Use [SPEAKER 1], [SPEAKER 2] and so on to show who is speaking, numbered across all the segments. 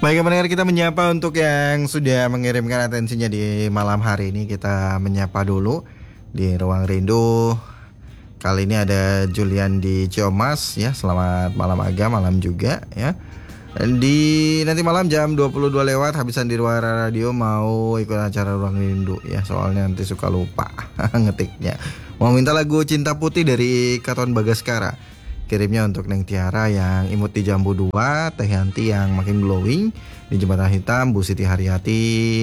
[SPEAKER 1] Baik, pendengar, kita menyapa untuk yang sudah mengirimkan atensinya di malam hari ini. Kita menyapa dulu di Ruang Rindu. Kali ini ada Julian di Ciomas ya. Selamat malam Aga, malam juga ya. Di nanti malam jam 22 lewat habisan di luar radio mau ikut acara Ruang Rindu ya. Soalnya nanti suka lupa ngetiknya. Mau minta lagu Cinta Putih dari Katon Bagaskara. Kirimnya untuk Neng Tiara yang imut di Jambu 2, Teh Yanti yang makin glowing di Jembatan Hitam, Bu Siti Haryati,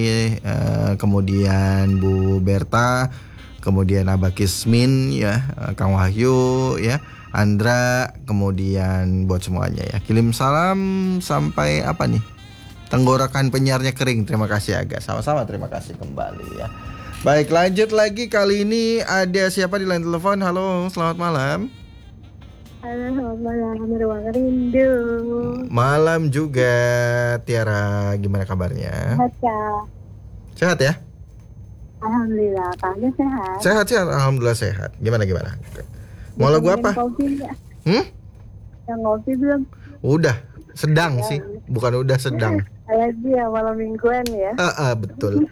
[SPEAKER 1] kemudian Bu Berta, kemudian Abah Kismin ya, Kang Wahyu ya, Andra, kemudian buat semuanya ya. Kirim salam sampai apa nih? Tenggorokan penyiarnya kering. Terima kasih agak. Sama-sama, terima kasih kembali ya. Baik, lanjut lagi. Kali ini ada siapa di line telepon? Halo, selamat malam.
[SPEAKER 2] Halo, selamat malam Ruang Rindu.
[SPEAKER 1] Malam juga Tiara, gimana kabarnya?
[SPEAKER 2] Sehat ya?
[SPEAKER 1] Sehat ya?
[SPEAKER 2] Alhamdulillah, Kakaknya sehat.
[SPEAKER 1] Sehat, alhamdulillah sehat. Gimana? Mau lagu apa?
[SPEAKER 2] Kopi ya? Yang kopi belum?
[SPEAKER 1] Udah, sedang sih. Bukan udah, sedang.
[SPEAKER 2] Lagi ya, malam mingguan ya.
[SPEAKER 1] Betul.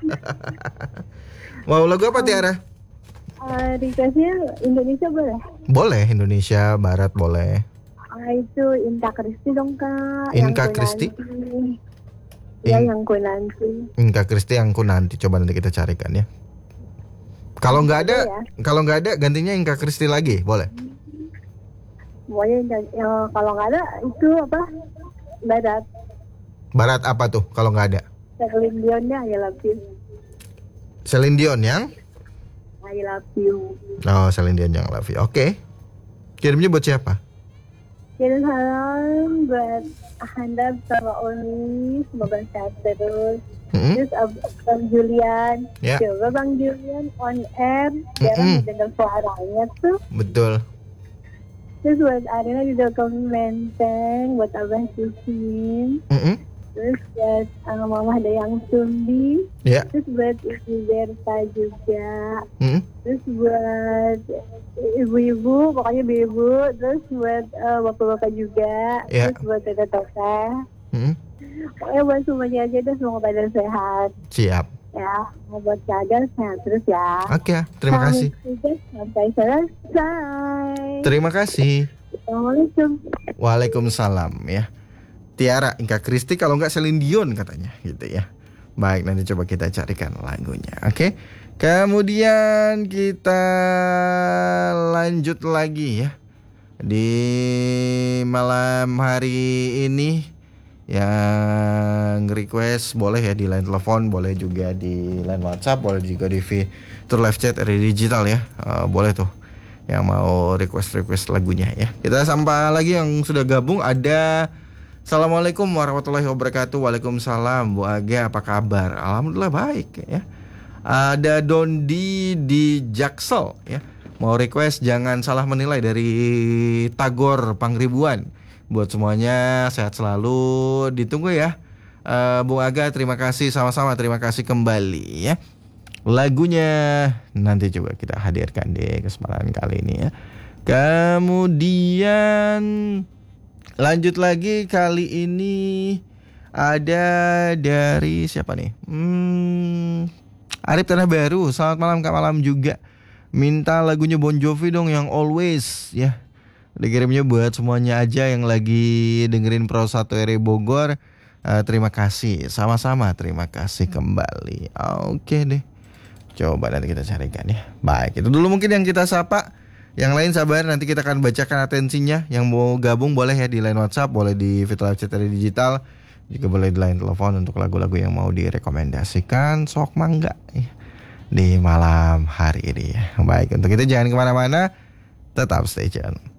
[SPEAKER 1] Mau lagu apa Tiara?
[SPEAKER 2] Requestnya Indonesia boleh?
[SPEAKER 1] Boleh, Indonesia Barat boleh.
[SPEAKER 2] Itu Inka Kristi dong Kak.
[SPEAKER 1] Inka Kristi?
[SPEAKER 2] Ya, yang ku nanti.
[SPEAKER 1] Inka Kristi yang ku nanti. Coba nanti kita carikan ya. Kalau nggak ada gantinya Inka Kristi lagi, boleh?
[SPEAKER 2] Pokoknya kalau nggak ada itu apa? Barat.
[SPEAKER 1] Barat apa tuh kalau nggak ada?
[SPEAKER 2] Celine Dionnya I Love You.
[SPEAKER 1] Celine Dion yang?
[SPEAKER 2] I Love You.
[SPEAKER 1] Oh, Celine Dion yang Love You. Oke. Kirimnya buat siapa?
[SPEAKER 2] Kirim salam buat Anda sama Oni, semoga sehat terus. Terus Bang Julian, coba Bang Julian on air, biar mendengar suaranya tuh.
[SPEAKER 1] Betul.
[SPEAKER 2] Terus buat Arina di Dokong Menteng, buat Abah Susin. Terus buat Mama Dayang Sumbi. Terus buat Ibu Berta juga. Terus buat ibu-ibu, pokoknya ibu. Terus buat bapak-bapak juga. Terus buat teteh-teteh. Pokoknya buat semuanya aja deh, semoga pada sehat.
[SPEAKER 1] Siap.
[SPEAKER 2] Ya, buat Cagar sehat terus ya.
[SPEAKER 1] Oke, terima kasih.
[SPEAKER 2] Sampai selesai.
[SPEAKER 1] Terima kasih.
[SPEAKER 2] Assalamualaikum.
[SPEAKER 1] Waalaikumsalam ya. Tiara, Inka Kristi, kalau nggak Celine Dion katanya gitu ya. Baik, nanti coba kita carikan lagunya. Oke. Kemudian kita lanjut lagi ya. Di malam hari ini yang request boleh ya di line telepon, boleh juga di line WhatsApp, boleh juga di fitur live chat area digital ya. Boleh tuh yang mau request lagunya ya. Kita sampai lagi yang sudah gabung ada. Assalamualaikum warahmatullahi wabarakatuh. Waalaikumsalam. Bu Aga, apa kabar? Alhamdulillah baik ya. Ada Dondi di Jaksel ya. Mau request jangan salah menilai dari Tagor Pangribuan. Buat semuanya sehat selalu. Ditunggu ya. Bu Aga, terima kasih, sama-sama terima kasih kembali ya. Lagunya nanti coba kita hadirkan di kesempatan kali ini ya. Kemudian lanjut lagi, kali ini ada dari siapa nih? Arif Tanah Baru. Selamat malam Kak, malam juga. Minta lagunya Bon Jovi dong yang Always ya. Dikirimnya buat semuanya aja yang lagi dengerin Pro 1 RI Bogor. Terima kasih. Sama-sama terima kasih kembali. Oke deh. Coba nanti kita carikan ya. Baik, itu dulu mungkin yang kita sapa. Yang lain sabar, nanti kita akan bacakan atensinya. Yang mau gabung boleh ya di line WhatsApp, boleh di fitur live chat digital, juga boleh di line telepon untuk lagu-lagu yang mau direkomendasikan. Sok mangga ya, di malam hari ini ya. Baik, untuk itu jangan kemana-mana, tetap stay tune.